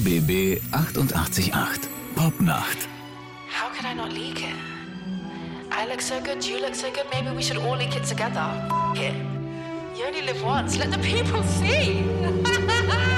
RBB 888 Popnacht. How could I not leak it? I look so good, you look so good, maybe we should all leak it together. F it. You only live once, let the people see.